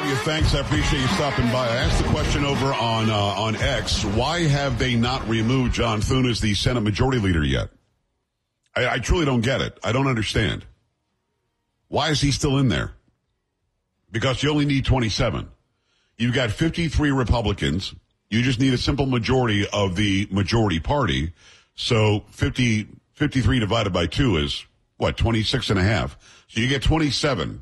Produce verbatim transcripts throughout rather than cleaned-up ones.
you. Thanks. I appreciate you stopping by. I asked the question over on uh, on X. Why have they not removed John Thune as the Senate Majority Leader yet? I, I truly don't get it. I don't understand. Why is he still in there? Because you only need twenty-seven. You've got fifty-three Republicans. You just need a simple majority of the majority party. So fifty, fifty-three divided by two is, what, twenty-six and a half. So you get twenty-seven.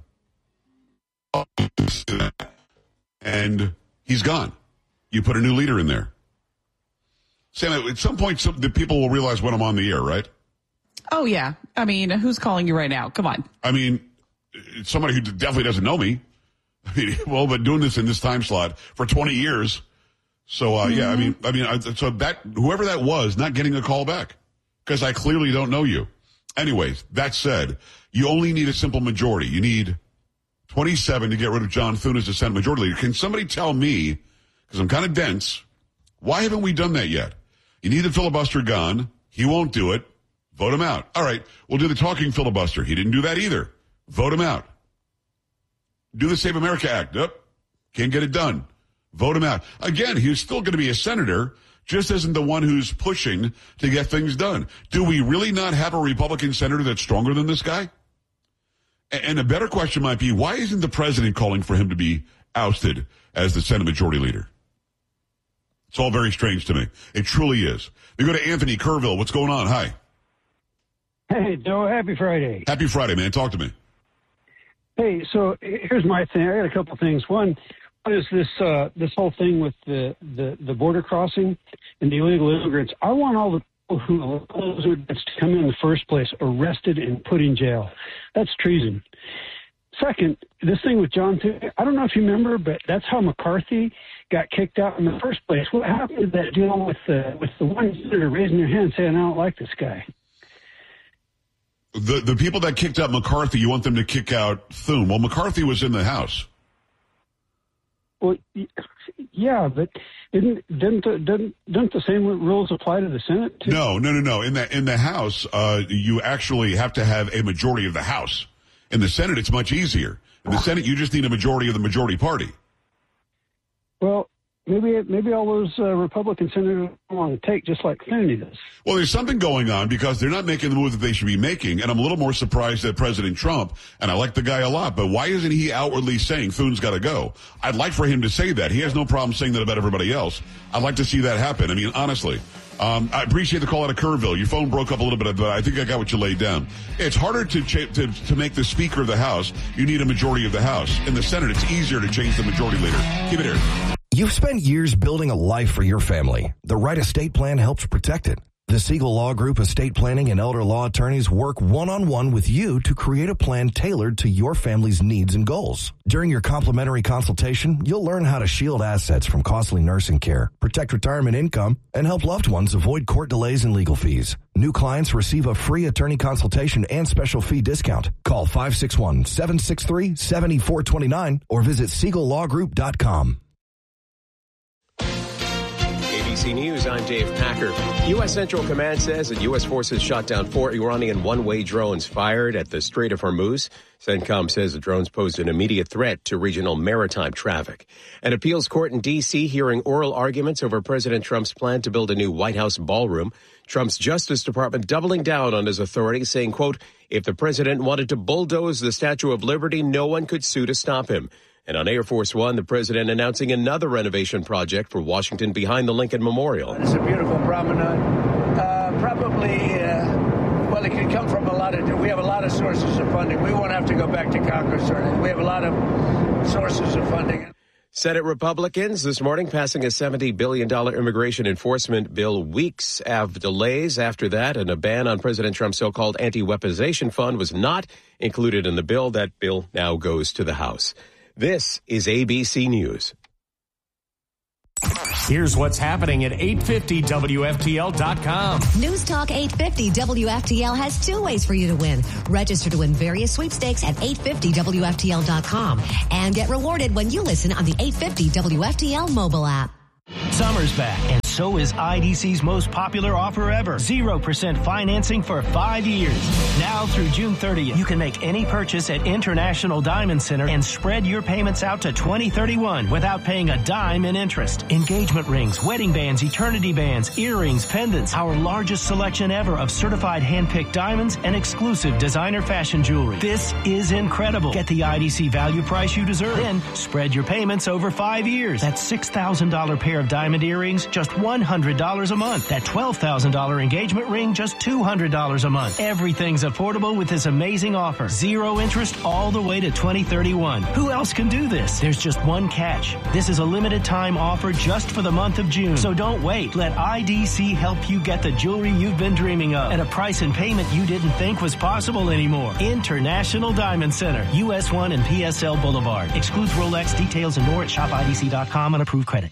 And he's gone. You put a new leader in there. Sam, at some point, some, the people will realize when I'm on the air, right? Oh, yeah. I mean, who's calling you right now? Come on. I mean, it's somebody who definitely doesn't know me. I mean, well, but doing this in this time slot for twenty years. So, uh, mm-hmm. yeah, I mean, I mean, so that, whoever that was, not getting a call back because I clearly don't know you. Anyways, that said, you only need a simple majority. You need twenty-seven to get rid of John Thune as the Senate Majority Leader. Can somebody tell me, because I'm kind of dense, why haven't we done that yet? You need the filibuster gone. He won't do it. Vote him out. All right, we'll do the talking filibuster. He didn't do that either. Vote him out. Do the Save America Act. Nope. Can't get it done. Vote him out. Again, he's still going to be a senator, just isn't the one who's pushing to get things done. Do we really not have a Republican senator that's stronger than this guy? And a better question might be, why isn't the president calling for him to be ousted as the Senate Majority Leader? It's all very strange to me. It truly is. We go to Anthony Kerrville. What's going on? Hi. Hey, Joe. Happy Friday. Happy Friday, man. Talk to me. Hey, so here's my thing. I got a couple things. One, what is this uh, this whole thing with the, the, the border crossing and the illegal immigrants? I want all the people who allowed those immigrants to come in in the first place arrested and put in jail. That's treason. Second, this thing with John Thune, I don't know if you remember, but that's how McCarthy got kicked out in the first place. What happened to that deal with the, with the one senator raising their hand saying, I don't like this guy? The the people that kicked out McCarthy, you want them to kick out Thune. Well, McCarthy was in the House. Well, yeah, but didn't didn't didn't, didn't the same rules apply to the Senate too? No, no, no, no. In the in the House, uh, you actually have to have a majority of the House. In the Senate, it's much easier. In the Senate, you just need a majority of the majority party. Well, maybe maybe all those uh, Republican senators want to take just like Thune does. Well, there's something going on because they're not making the move that they should be making, and I'm a little more surprised at President Trump, and I like the guy a lot, but why isn't he outwardly saying Thune's got to go? I'd like for him to say that. He has no problem saying that about everybody else. I'd like to see that happen. I mean, honestly. Um, I appreciate the call out of Kerrville. Your phone broke up a little bit, but I think I got what you laid down. It's harder to, cha- to to make the Speaker of the House. You need a majority of the House. In the Senate, it's easier to change the majority leader. Keep it here. You've spent years building a life for your family. The right estate plan helps protect it. The Siegel Law Group estate planning and elder law attorneys work one-on-one with you to create a plan tailored to your family's needs and goals. During your complimentary consultation, you'll learn how to shield assets from costly nursing care, protect retirement income, and help loved ones avoid court delays and legal fees. New clients receive a free attorney consultation and special fee discount. Call five six one, seven six three, seven four two nine or visit siegel law group dot com. A B C News, I'm Dave Packer. U S. Central Command says that U S forces shot down four Iranian one-way drones fired at the Strait of Hormuz. CENTCOM says the drones posed an immediate threat to regional maritime traffic. An appeals court in D C hearing oral arguments over President Trump's plan to build a new White House ballroom. Trump's Justice Department doubling down on his authority, saying, quote, if the president wanted to bulldoze the Statue of Liberty, no one could sue to stop him. And on Air Force One, the president announcing another renovation project for Washington behind the Lincoln Memorial. It's a beautiful promenade. Uh, probably, uh, well, it could come from a lot of, we have a lot of sources of funding. We won't have to go back to Congress or anything. We have a lot of sources of funding. Senate Republicans this morning passing a seventy billion dollars immigration enforcement bill weeks of delays after that, and a ban on President Trump's so-called anti-weaponization fund was not included in the bill. That bill now goes to the House. This is A B C News. Here's what's happening at eight fifty W F T L dot com. News Talk eight fifty W F T L has two ways for you to win. Register to win various sweepstakes at eight fifty W F T L dot com and get rewarded when you listen on the eight fifty W F T L mobile app. Summer's back and so is I D C's most popular offer ever. zero percent financing for five years. Now through June thirtieth, you can make any purchase at International Diamond Center and spread your payments out to twenty thirty-one without paying a dime in interest. Engagement rings, wedding bands, eternity bands, earrings, pendants, our largest selection ever of certified hand-picked diamonds and exclusive designer fashion jewelry. This is incredible. Get the I D C value price you deserve. Then spread your payments over five years. That six thousand dollars pair of diamond earrings, just one hundred dollars a month. That twelve thousand dollars engagement ring, just two hundred dollars a month. Everything's affordable with this amazing offer. Zero interest all the way to twenty thirty-one. Who else can do this? There's just one catch. This is a limited time offer just for the month of June. So don't wait. Let I D C help you get the jewelry you've been dreaming of at a price and payment you didn't think was possible anymore. International Diamond Center, U S one and P S L Boulevard. Excludes Rolex. Details and more at shop I D C dot com on approved credit.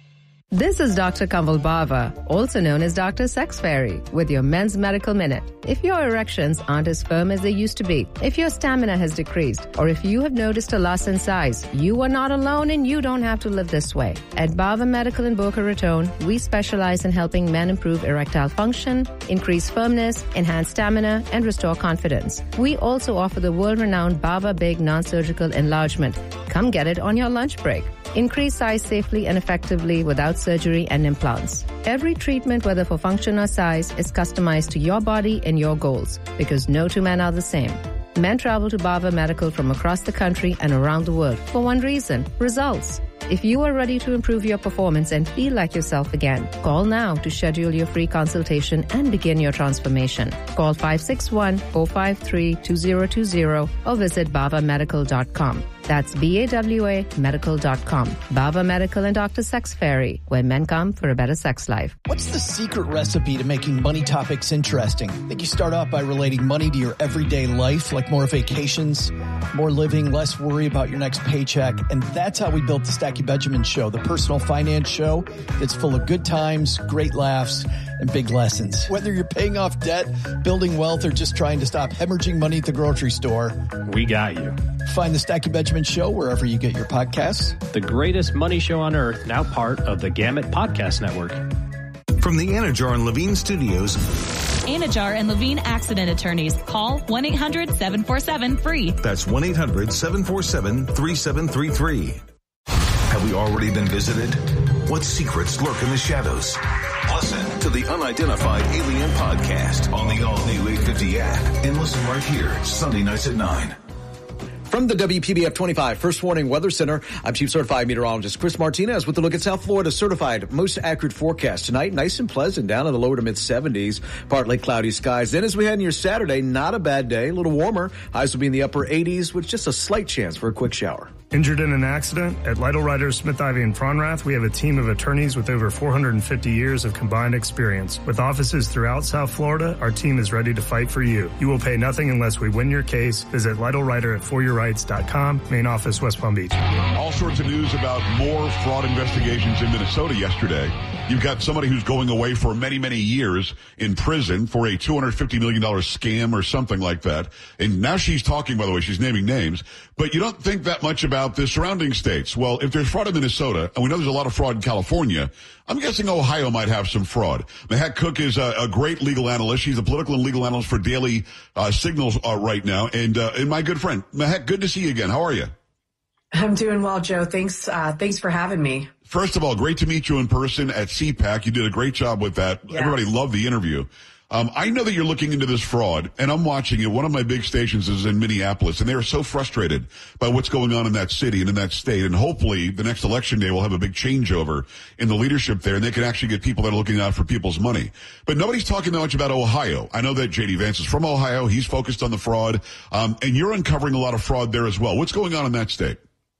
This is Doctor Kamal Bava, also known as Doctor Sex Fairy, with your Men's Medical Minute. If your erections aren't as firm as they used to be, if your stamina has decreased, or if you have noticed a loss in size, you are not alone and you don't have to live this way. At Bava Medical in Boca Raton, we specialize in helping men improve erectile function, increase firmness, enhance stamina, and restore confidence. We also offer the world-renowned Bava Big non-surgical enlargement. Come get it on your lunch break. Increase size safely and effectively without surgery and implants. Every treatment, whether for function or size, is customized to your body and your goals, because no two men are the same. Men travel to Bava Medical from across the country and around the world for one reason: results. If you are ready to improve your performance and feel like yourself again, call now to schedule your free consultation and begin your transformation. Call five six one, four five three, two zero two zero or visit bava medical dot com. That's B A W A medical dot com. Bava Medical and Doctor Sex Fairy, where men come for a better sex life. What's the secret recipe to making money topics interesting? I think you start off by relating money to your everyday life, like more vacations, more living, less worry about your next paycheck. And that's how we built the Stacky Benjamin Show, the personal finance show that's full of good times, great laughs, and big lessons. Whether you're paying off debt, building wealth, or just trying to stop hemorrhaging money at the grocery store, we got you. Find the Stacky Benjamin Show wherever you get your podcasts. The greatest money show on earth, now part of the Gamut Podcast Network. From the Anajar and Levine Studios. Anajar and Levine Accident Attorneys. Call one eight hundred seven four seven free. That's one eight hundred seven four seven three seven three three. Have we already been visited? What secrets lurk in the shadows? Listen to the Unidentified Alien Podcast on the all-new eight fifty app and listen right here Sunday nights at nine. From the W P B F twenty-five First Warning Weather Center, I'm Chief Certified Meteorologist Chris Martinez with a look at South Florida's certified most accurate forecast tonight. Nice and pleasant, down in the lower to mid seventies, partly cloudy skies. Then as we head into your Saturday, not a bad day, a little warmer. Highs will be in the upper eighties with just a slight chance for a quick shower. Injured in an accident? At Lytle Writers, Smith, Ivy, and Fronrath, we have a team of attorneys with over four hundred fifty years of combined experience. With offices throughout South Florida, our team is ready to fight for you. You will pay nothing unless we win your case. Visit Lytle Writer at for your rights dot com, main office, West Palm Beach. All sorts of news about more fraud investigations in Minnesota yesterday. You've got somebody who's going away for many, many years in prison for a two hundred fifty million dollars scam or something like that. And now she's talking, by the way, she's naming names. But you don't think that much about the surrounding states. Well, if there's fraud in Minnesota, and we know there's a lot of fraud in California, I'm guessing Ohio might have some fraud. Mahek Cook is a, a great legal analyst. She's a political and legal analyst for Daily uh, Signals uh, right now. And, uh, and my good friend, Mahek, good to see you again. How are you? I'm doing well, Joe. Thanks, uh, thanks for having me. First of all, great to meet you in person at C PAC. You did a great job with that. Yeah. Everybody loved the interview. Um, I know that you're looking into this fraud, and I'm watching it. One of my big stations is in Minneapolis, and they are so frustrated by what's going on in that city and in that state. And hopefully the next election day will have a big changeover in the leadership there, and they can actually get people that are looking out for people's money. But nobody's talking that much about Ohio. I know that J D Vance is from Ohio. He's focused on the fraud, um, and you're uncovering a lot of fraud there as well. What's going on in that state?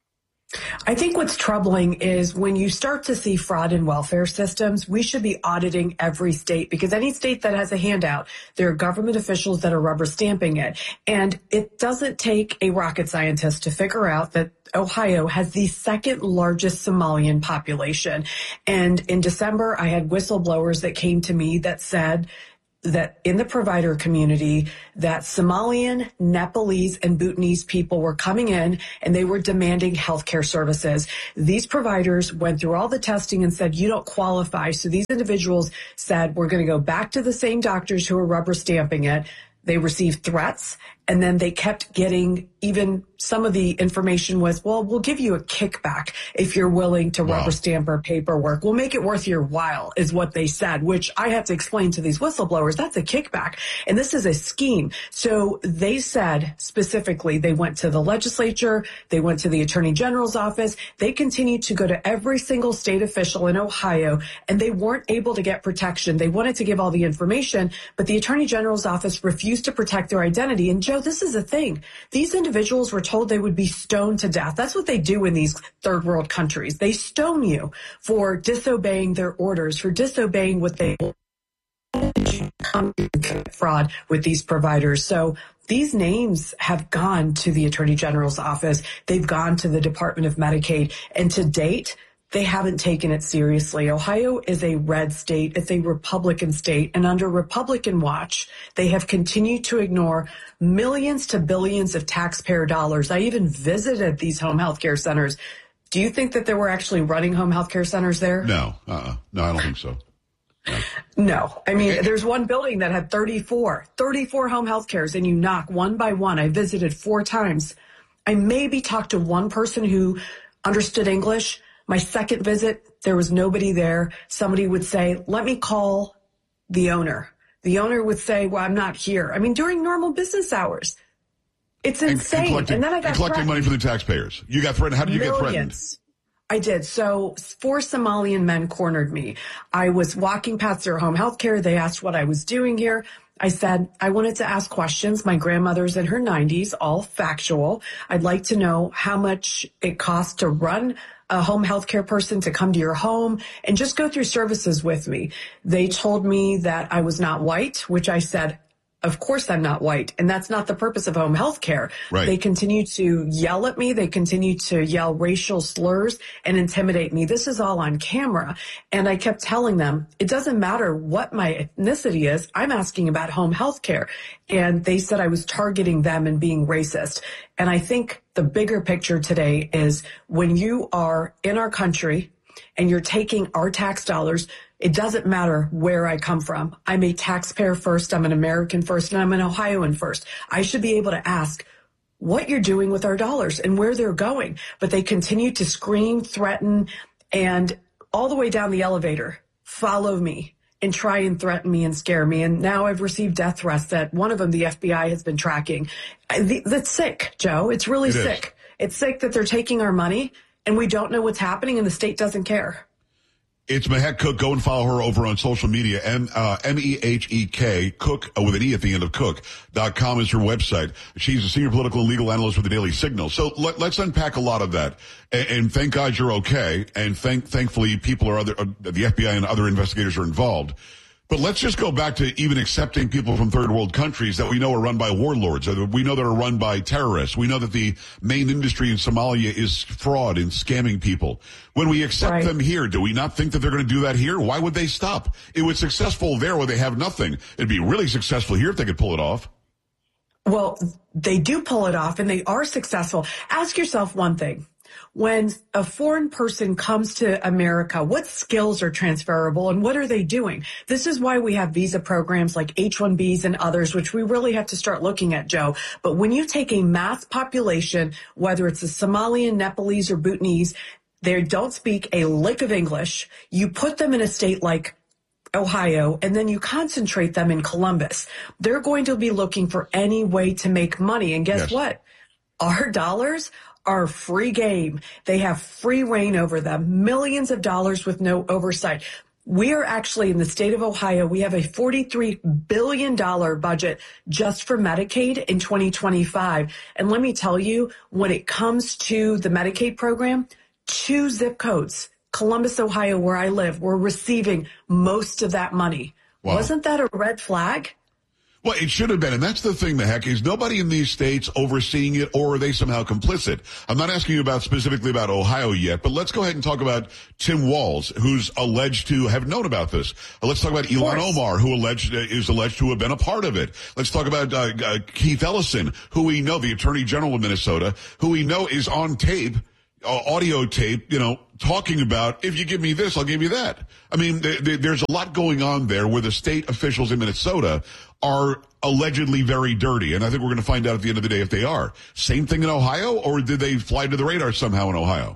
I think what's troubling is when you start to see fraud in welfare systems, we should be auditing every state, because any state that has a handout, there are government officials that are rubber stamping it. And it doesn't take a rocket scientist to figure out that Ohio has the second largest Somalian population. And in December, I had whistleblowers that came to me that said that in the provider community that Somalian, Nepalese, and Bhutanese people were coming in and they were demanding healthcare services. These providers went through all the testing and said, you don't qualify. So these individuals said, we're going to go back to the same doctors who are rubber stamping it. They received threats, and then they kept getting, even some of the information was, well, we'll give you a kickback if you're willing to wow. rubber stamp our paperwork. We'll make it worth your while, is what they said, which I have to explain to these whistleblowers. That's a kickback. And this is a scheme. So they said specifically, they went to the legislature, they went to the attorney general's office. They continued to go to every single state official in Ohio, and they weren't able to get protection. They wanted to give all the information, but the attorney general's office refused to protect their identity. And Joe, this is the thing. These individuals were told they would be stoned to death. That's what they do in these third world countries. They stone you for disobeying their orders, for disobeying what they fraud with these providers. So these names have gone to the attorney general's office. They've gone to the Department of Medicaid. And to date, they haven't taken it seriously. Ohio is a red state. It's a Republican state. And under Republican watch, they have continued to ignore millions to billions of taxpayer dollars. I even visited these home health care centers. Do you think that they were actually running home health care centers there? No. Uh-uh. No, I don't think so. No. no. I mean, there's one building that had thirty-four, thirty-four home health cares, and you knock one by one. I visited four times. I maybe talked to one person who understood English. My second visit, there was nobody there. Somebody would say, let me call the owner. The owner would say, well, I'm not here. I mean, during normal business hours. It's insane. And, and, collecting, and then I got and collecting threatened. money from the taxpayers. You got threatened. How did you Millions. get threatened? I did. So four Somalian men cornered me. I was walking past their home health care. They asked what I was doing here. I said, I wanted to ask questions. My grandmother's in her nineties, all factual. I'd like to know how much it costs to run a home health care person to come to your home and just go through services with me. They told me that I was not white, which I said, of course I'm not white. And that's not the purpose of home health care. Right. They continue to yell at me. They continue to yell racial slurs and intimidate me. This is all on camera. And I kept telling them, it doesn't matter what my ethnicity is. I'm asking about home health care. And they said I was targeting them and being racist. And I think the bigger picture today is when you are in our country and you're taking our tax dollars, it doesn't matter where I come from. I'm a taxpayer first, I'm an American first, and I'm an Ohioan first. I should be able to ask what you're doing with our dollars and where they're going. But they continue to scream, threaten, and all the way down the elevator, follow me and try and threaten me and scare me. And now I've received death threats that one of them the F B I has been tracking. That's sick, Joe. It's really it sick. Is. It's sick that they're taking our money and we don't know what's happening and the state doesn't care. It's Mehek Cook. Go and follow her over on social media. M, uh, M E H E K, Cook, uh, with an E at the end of Cook, dot com is her website. She's a senior political and legal analyst with the Daily Signal. So let, let's unpack a lot of that. And, and thank God you're okay. And thank, thankfully people are other, uh, the F B I and other investigators are involved. But let's just go back to even accepting people from third world countries that we know are run by warlords. We know that are run by terrorists. We know that the main industry in Somalia is fraud and scamming people. When we accept right. them here, do we not think that they're going to do that here? Why would they stop? It was successful there where they have nothing. It'd be really successful here if they could pull it off. Well, they do pull it off and they are successful. Ask yourself one thing. When a foreign person comes to America, what skills are transferable and what are they doing? This is why we have visa programs like H one Bs and others, which we really have to start looking at, Joe. But when you take a mass population, whether it's a Somalian, Nepalese, or Bhutanese, they don't speak a lick of English. You put them in a state like Ohio, and then you concentrate them in Columbus. They're going to be looking for any way to make money. And guess yes. what? Our dollars are free game. They have free reign over them, millions of dollars with no oversight. We are actually in the state of Ohio. We have a forty-three billion dollars budget just for Medicaid in twenty twenty-five. And let me tell you, when it comes to the Medicaid program, two zip codes, Columbus, Ohio, where I live, we're receiving most of that money. Wow. Wasn't that a red flag? Well, it should have been, and that's the thing, the heck, is nobody in these states overseeing it, or are they somehow complicit? I'm not asking you about specifically about Ohio yet, but let's go ahead and talk about Tim Walz, who's alleged to have known about this. Uh, let's talk about Ilhan Omar, who alleged uh, is alleged to have been a part of it. Let's talk about uh, uh, Keith Ellison, who we know, the Attorney General of Minnesota, who we know is on tape, uh, audio tape, you know, talking about, if you give me this, I'll give you that. I mean, th- th- there's a lot going on there where the state officials in Minnesota are allegedly very dirty. And I think we're going to find out at the end of the day if they are. Same thing in Ohio, or did they fly to the radar somehow in Ohio?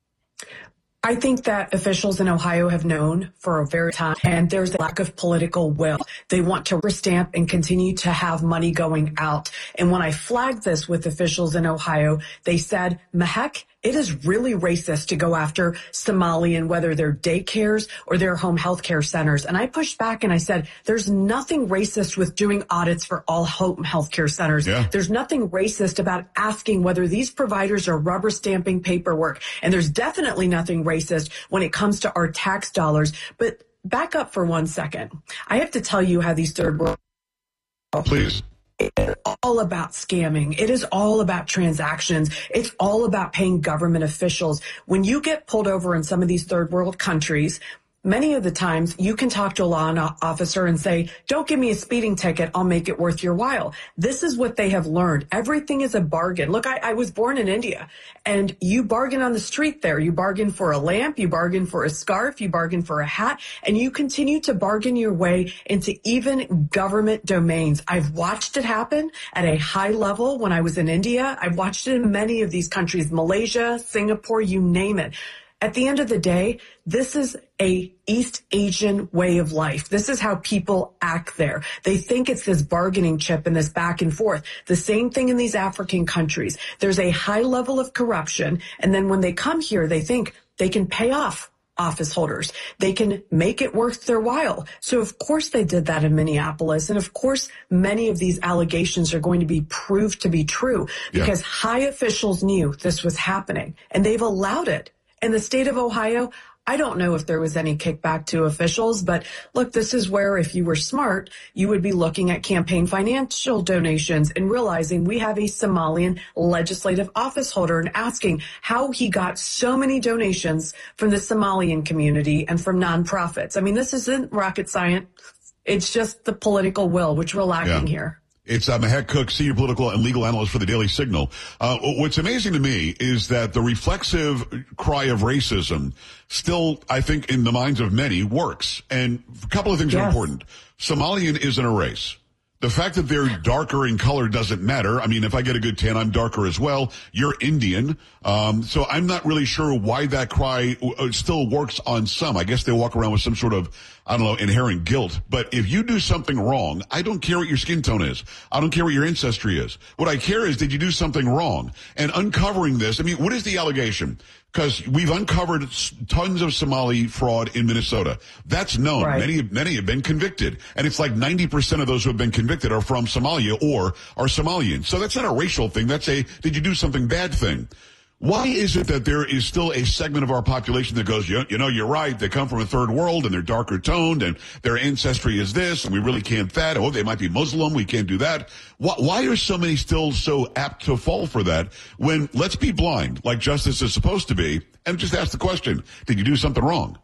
I think that officials in Ohio have known for a very time, and there's a lack of political will. They want to restamp and continue to have money going out. And when I flagged this with officials in Ohio, they said, Mehek, it is really racist to go after Somalian, whether they're daycares or their home health care centers. And I pushed back and I said, there's nothing racist with doing audits for all home health care centers. Yeah. There's nothing racist about asking whether these providers are rubber stamping paperwork. And there's definitely nothing racist when it comes to our tax dollars. But back up for one second. I have to tell you how these third world. Please. It's all about scamming. It is all about transactions. It's all about paying government officials. When you get pulled over in some of these third world countries, many of the times you can talk to a law officer and say, don't give me a speeding ticket. I'll make it worth your while. This is what they have learned. Everything is a bargain. Look, I, I was born in India, and you bargain on the street there. You bargain for a lamp. You bargain for a scarf. You bargain for a hat, and you continue to bargain your way into even government domains. I've watched it happen at a high level when I was in India. I've watched it in many of these countries, Malaysia, Singapore, you name it. At the end of the day, this is a East Asian way of life. This is how people act there. They think it's this bargaining chip and this back and forth. The same thing in these African countries. There's a high level of corruption, and then when they come here, they think they can pay off office holders. They can make it worth their while. So of course they did that in Minneapolis. And of course, many of these allegations are going to be proved to be true because yeah. high officials knew this was happening, and they've allowed it. In the state of Ohio, I don't know if there was any kickback to officials, but look, this is where if you were smart, you would be looking at campaign financial donations and realizing we have a Somalian legislative office holder and asking how he got so many donations from the Somalian community and from nonprofits. I mean, this isn't rocket science. It's just the political will, which we're lacking yeah. here. It's uh, Mehek Cook, senior political and legal analyst for the Daily Signal. Uh, what's amazing to me is that the reflexive cry of racism still, I think, in the minds of many, works. And a couple of things yes. are important. Somalian isn't a race. The fact that they're darker in color doesn't matter. I mean, if I get a good tan, I'm darker as well. You're Indian. Um, so I'm not really sure why that cry still works on some. I guess they walk around with some sort of, I don't know, inherent guilt. But if you do something wrong, I don't care what your skin tone is. I don't care what your ancestry is. What I care is, did you do something wrong? And uncovering this, I mean, what is the allegation? Because we've uncovered tons of Somali fraud in Minnesota. That's known. Right. Many, many have been convicted. And it's like ninety percent of those who have been convicted are from Somalia or are Somalian. So that's not a racial thing. That's a, did you do something bad thing? Why is it that there is still a segment of our population that goes, you, you know, you're right, they come from a third world and they're darker toned and their ancestry is this and we really can't that. Oh, they might be Muslim, we can't do that. Why, why are so many still so apt to fall for that when, let's be blind, like justice is supposed to be, and just ask the question, did you do something wrong?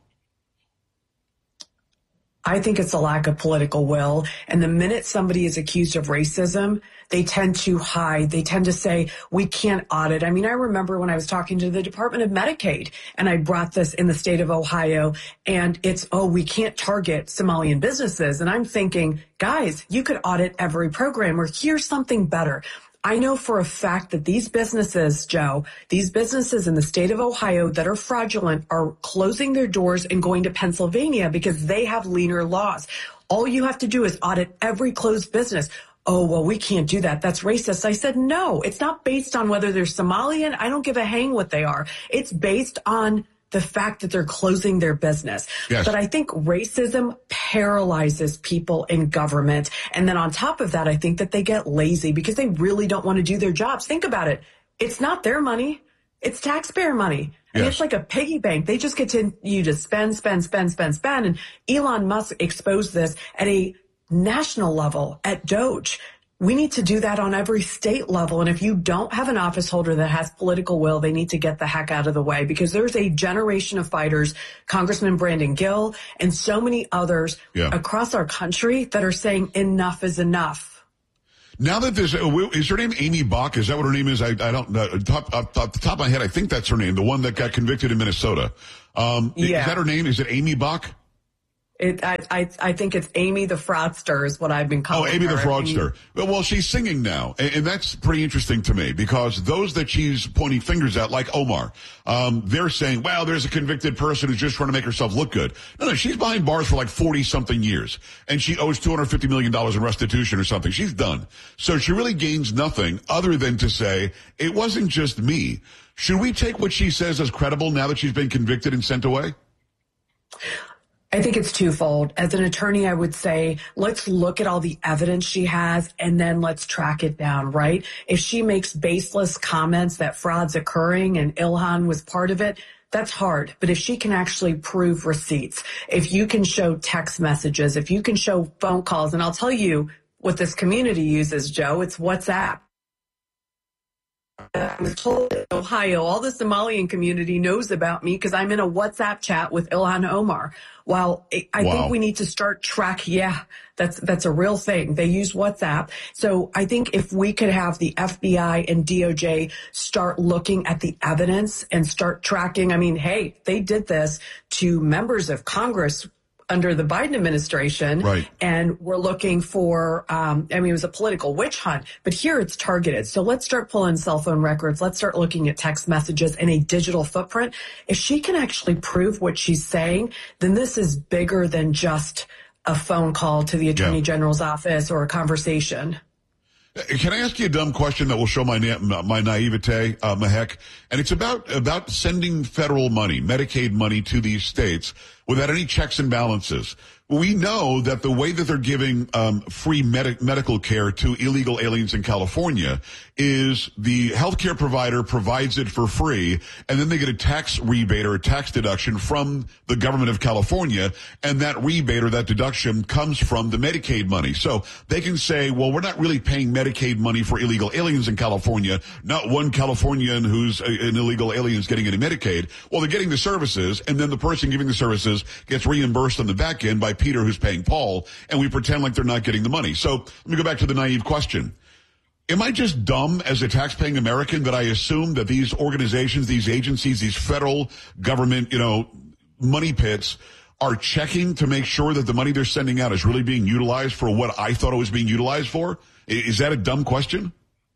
I think it's a lack of political will. And the minute somebody is accused of racism, they tend to hide. They tend to say, we can't audit. I mean, I remember when I was talking to the Department of Medicaid and I brought this in the state of Ohio and it's, oh, we can't target Somalian businesses. And I'm thinking, guys, you could audit every program, or here's something better. I know for a fact that these businesses, Joe, these businesses in the state of Ohio that are fraudulent are closing their doors and going to Pennsylvania because they have leaner laws. All you have to do is audit every closed business. Oh, well, we can't do that. That's racist. I said, no, it's not based on whether they're Somalian. I don't give a hang what they are. It's based on the fact that they're closing their business. Yes. But I think racism paralyzes people in government. And then on top of that, I think that they get lazy because they really don't want to do their jobs. Think about it. It's not their money. It's taxpayer money. I mean, yes. It's like a piggy bank. They just continue to spend, spend, spend, spend, spend. And Elon Musk exposed this at a national level at DOJ. We need to do that on every state level. And if you don't have an office holder that has political will, they need to get the heck out of the way, because there's a generation of fighters, Congressman Brandon Gill and so many others yeah. across our country that are saying enough is enough. Now that there's, is her name Amy Bach? Is that what her name is? I, I don't know. Top, off, off the top of my head, I think that's her name, the one that got convicted in Minnesota. Um, yeah. Is that her name? Is it Amy Bach? It, I, I, I think it's Amy the Fraudster is what I've been calling Oh, Amy her. the Fraudster. Well, well, she's singing now, and, and that's pretty interesting to me, because those that she's pointing fingers at, like Omar, um, they're saying, well, there's a convicted person who's just trying to make herself look good. No, no, she's behind bars for like forty-something years, and she owes two hundred fifty million dollars in restitution or something. She's done. So she really gains nothing other than to say, it wasn't just me. Should we take what she says as credible now that she's been convicted and sent away? I think it's twofold. As an attorney, I would say, let's look at all the evidence she has and then let's track it down, right? If she makes baseless comments that fraud's occurring and Ilhan was part of it, that's hard. But if she can actually prove receipts, if you can show text messages, if you can show phone calls, and I'll tell you what this community uses, Joe, it's WhatsApp. I was told in Ohio, all the Somalian community knows about me because I'm in a WhatsApp chat with Ilhan Omar. While I wow. think we need to start track, yeah, that's that's a real thing. They use WhatsApp. So I think if we could have the F B I and D O J start looking at the evidence and start tracking, I mean, hey, they did this to members of Congress under the Biden administration. Right. And we're looking for, um, I mean, it was a political witch hunt, but here it's targeted. So let's start pulling cell phone records. Let's start looking at text messages and a digital footprint. If she can actually prove what she's saying, then this is bigger than just a phone call to the Attorney yeah. General's office or a conversation. Can I ask you a dumb question that will show my na- my naivete, uh, Mahek? And it's about about sending federal money, Medicaid money, to these states without any checks and balances. We know that the way that they're giving um, free med- medical care to illegal aliens in California is the healthcare provider provides it for free, and then they get a tax rebate or a tax deduction from the government of California, and that rebate or that deduction comes from the Medicaid money. So they can say, well, we're not really paying Medicaid money for illegal aliens in California. Not one Californian who's a, an illegal alien is getting any Medicaid. Well, they're getting the services, and then the person giving the services gets reimbursed on the back end by Peter, who's paying Paul, and we pretend like they're not getting the money. So let me go back to the naive question. Am I just dumb as a taxpaying American that I assume that these organizations, these agencies, these federal government, you know, money pits are checking to make sure that the money they're sending out is really being utilized for what I thought it was being utilized for? Is that a dumb question?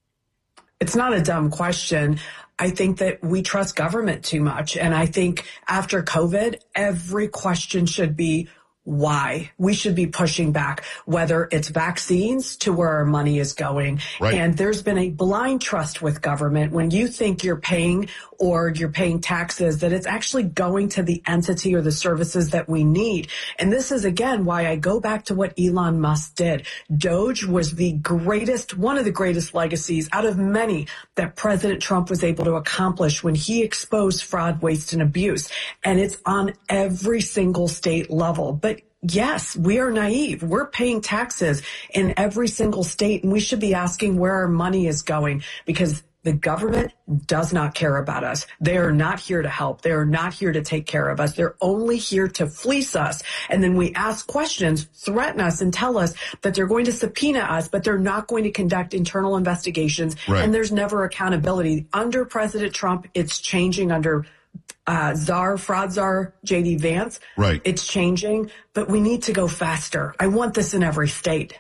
It's not a dumb question. I think that we trust government too much. And I think after COVID, every question should be, why? We should be pushing back, whether it's vaccines to where our money is going. Right. And there's been a blind trust with government. When you think you're paying or you're paying taxes, that it's actually going to the entity or the services that we need. And this is, again, why I go back to what Elon Musk did. Doge was the greatest, one of the greatest legacies out of many that President Trump was able to accomplish when he exposed fraud, waste, and abuse. And it's on every single state level. But yes, we are naive. We're paying taxes in every single state, and we should be asking where our money is going, because the government does not care about us. They are not here to help. They are not here to take care of us. They're only here to fleece us. And then we ask questions, threaten us, and tell us that they're going to subpoena us, but they're not going to conduct internal investigations. Right. And there's never accountability. Under President Trump, it's changing. Under Uh, czar, fraud czar, J D Vance. Right. It's changing, but we need to go faster. I want this in every state.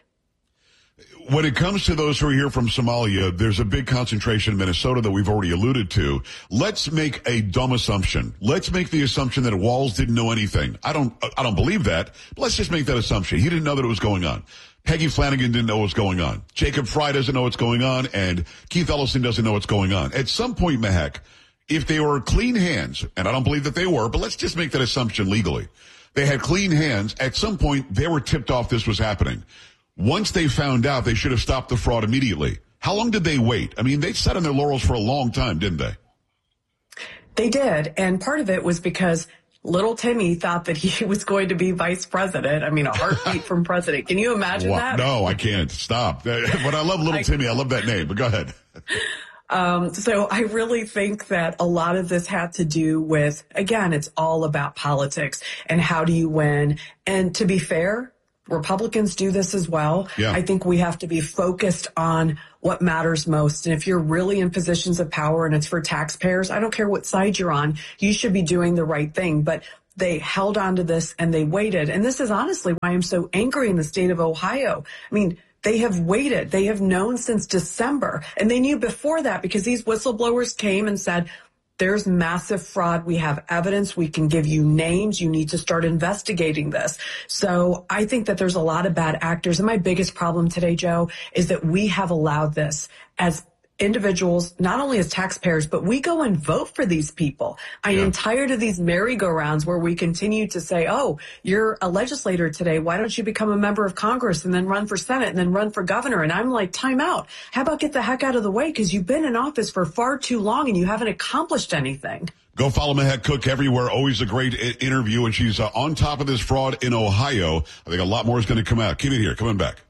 When it comes to those who are here from Somalia, there's a big concentration in Minnesota that we've already alluded to. Let's make a dumb assumption. Let's make the assumption that Walz didn't know anything. I don't, I don't believe that, but let's just make that assumption. He didn't know that it was going on. Peggy Flanagan didn't know what was going on. Jacob Fry doesn't know what's going on, and Keith Ellison doesn't know what's going on. At some point, Mahek, if they were clean hands, and I don't believe that they were, but let's just make that assumption legally. They had clean hands. At some point, they were tipped off this was happening. Once they found out, they should have stopped the fraud immediately. How long did they wait? I mean, they sat on their laurels for a long time, didn't they? They did. And part of it was because Little Timmy thought that he was going to be vice president. I mean, a heartbeat from president. Can you imagine Well, that? No, I can't. Stop. But I love Little I- Timmy. I love that name. But go ahead. Um, so I really think that a lot of this had to do with, again, it's all about politics and how do you win. And to be fair, Republicans do this as well. Yeah. I think we have to be focused on what matters most. And if you're really in positions of power and it's for taxpayers, I don't care what side you're on, you should be doing the right thing. But they held on to this and they waited. And this is honestly why I'm so angry in the state of Ohio. I mean, they have waited. They have known since December. And they knew before that because these whistleblowers came and said, there's massive fraud. We have evidence. We can give you names. You need to start investigating this. So I think that there's a lot of bad actors. And my biggest problem today, Joe, is that we have allowed this as individuals, not only as taxpayers, but we go and vote for these people. I am tired of these merry-go-rounds where we continue to say, oh, you're a legislator today. Why don't you become a member of Congress and then run for Senate and then run for governor? And I'm like, time out. How about get the heck out of the way? Because you've been in office for far too long and you haven't accomplished anything. Go follow Mahek Cook everywhere. Always a great I- interview. And she's uh, on top of this fraud in Ohio. I think a lot more is going to come out. Keep it here. Coming back.